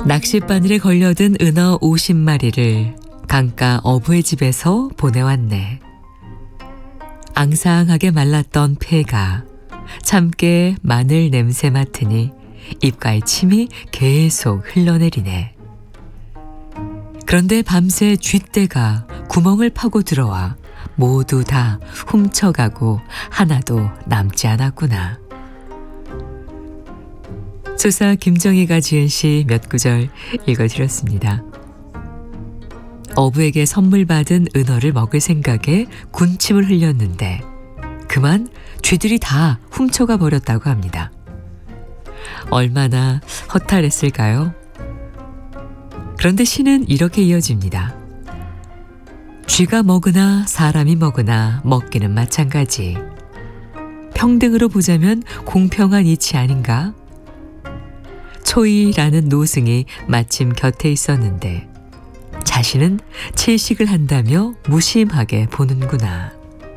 낚싯바늘에 걸려든 은어 50마리를 강가 어부의 집에서 보내왔네. 앙상하게 말랐던 폐가 참깨 마늘 냄새 맡으니 입가에 침이 계속 흘러내리네. 그런데 밤새 쥐떼가 구멍을 파고 들어와 모두 다 훔쳐가고 하나도 남지 않았구나. 소사 김정희가 지은 시 몇 구절 읽어드렸습니다. 어부에게 선물 받은 은어를 먹을 생각에 군침을 흘렸는데 그만 쥐들이 다 훔쳐가 버렸다고 합니다. 얼마나 허탈했을까요? 그런데 시는 이렇게 이어집니다. 쥐가 먹으나 사람이 먹으나 먹기는 마찬가지. 평등으로 보자면 공평한 이치 아닌가? 초이라는 노승이 마침 곁에 있었는데 자신은 채식을 한다며 무심하게 보는구나.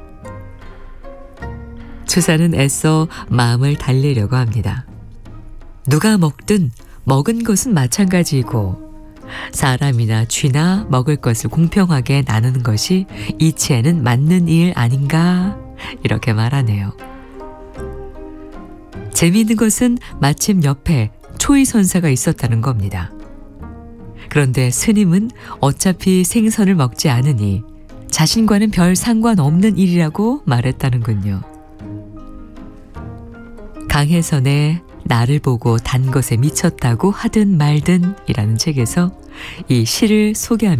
추사는 애써 마음을 달래려고 합니다. 누가 먹든 먹은 것은 마찬가지이고 사람이나 쥐나 먹을 것을 공평하게 나누는 것이 이치에는 맞는 일 아닌가 이렇게 말하네요. 재미있는 것은 마침 옆에 초이선사가 있었다는 겁니다. 그런데 스님은 어차피 생선을 먹지 않으니 자신과는 별 상관없는 일이라고 말했다는군요. 강혜선의 나를 보고 단 것에 미쳤다고 하든 말든 이라는 책에서 이 시를 소개합니다.